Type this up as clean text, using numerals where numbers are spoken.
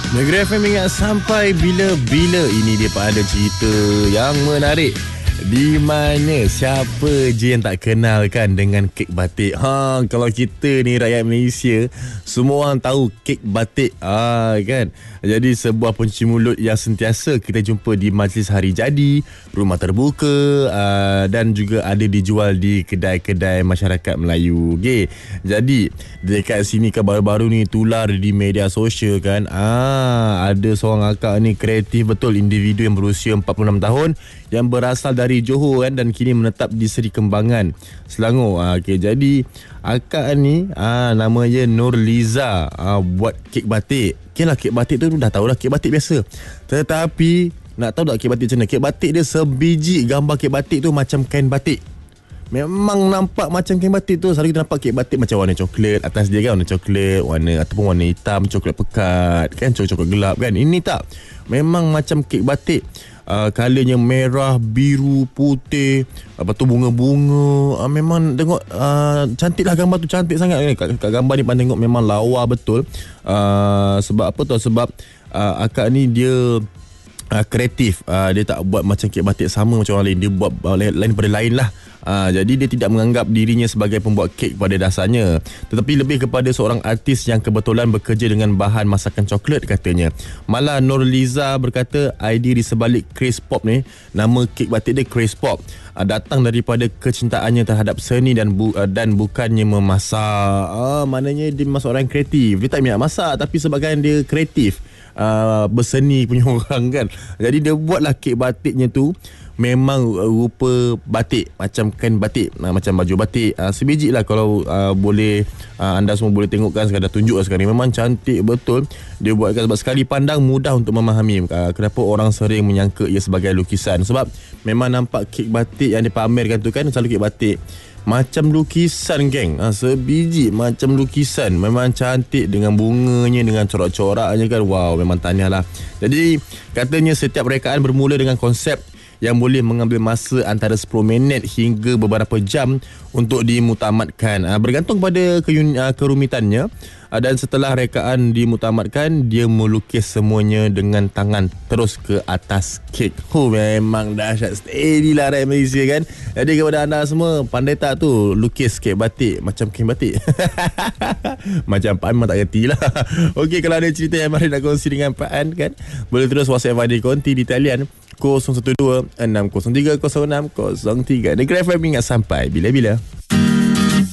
Negeri FM ingat sampai bila-bila. Ini dia pada cerita yang menarik, di mana siapa je yang tak kenal kan dengan kek batik. Kalau kita ni rakyat Malaysia, semua orang tahu kek batik kan. Jadi sebuah pencuci mulut yang sentiasa kita jumpa di majlis hari jadi, rumah terbuka, dan juga ada dijual di kedai-kedai masyarakat Melayu. Okay. Jadi dekat sini kan baru-baru ni tular di media sosial kan, ada seorang akak ni kreatif betul, individu yang berusia 46 tahun yang berasal dari Johor kan, dan kini menetap di Seri Kembangan, Selangor. Okay, jadi akak ni namanya Nurliza, buat kek batik. Okay lah, kek batik tu dah tahulah kek batik biasa. Tetapi nak tahu tak kek batik macam mana? Kek batik dia sebiji gambar kek batik tu macam kain batik. Memang nampak macam kain batik tu. Selalu kita nampak kek batik macam warna coklat, atas dia kan warna coklat, warna ataupun warna hitam, coklat pekat kan, coklat gelap kan. Ini tak, memang macam kek batik. Colornya merah, biru, putih, lepas tu bunga-bunga. Memang tengok cantik lah, gambar tu cantik sangat. Kat gambar ni pandang tengok memang lawa betul. Sebab apa tu? Sebab akak ni dia kreatif. Dia tak buat macam kek batik sama macam orang lain. Dia buat lain pada lain lah. Jadi dia tidak menganggap dirinya sebagai pembuat kek pada dasarnya, tetapi lebih kepada seorang artis yang kebetulan bekerja dengan bahan masakan coklat, katanya. Malah Nurliza berkata idea di sebalik Craze Pop ni, nama kek batik dia Craze Pop, datang daripada kecintaannya terhadap seni dan bukannya memasak. Maknanya dia memang seorang kreatif. Dia tak minat masak, tapi sebabkan dia kreatif, berseni punya orang kan. Jadi dia buatlah kek batiknya tu memang rupa batik, macam kain batik, macam baju batik. Sebiji lah kalau boleh, anda semua boleh tengok kan, sekadar tunjuk lah sekarang ni. Memang cantik betul dia buatkan, sebab sekali pandang mudah untuk memahami kenapa orang sering menyangka ia sebagai lukisan. Sebab memang nampak kek batik yang dipamerkan tu kan, selalu kek batik macam lukisan geng. Sebiji macam lukisan. Memang cantik dengan bunganya, dengan corak-coraknya kan. Wow, memang tahniah lah. Jadi katanya setiap rekaan bermula dengan konsep yang boleh mengambil masa antara 10 minit hingga beberapa jam untuk dimutamatkan. Bergantung pada kerumitannya. Dan setelah rekaan dimutamatkan, dia melukis semuanya dengan tangan terus ke atas kek. Memang dahsyat. Steady lah rakyat Malaysia kan. Jadi kepada anda semua, pandai tak tu lukis kek batik macam kain batik? Macam Pak memang tak kerti lah. Okey, kalau ada cerita yang mari nak kongsi dengan Pak An kan, boleh terus WhatsApp Fadi Konti di talian 012-603-0603. Negeri FM ingat sampai bila-bila.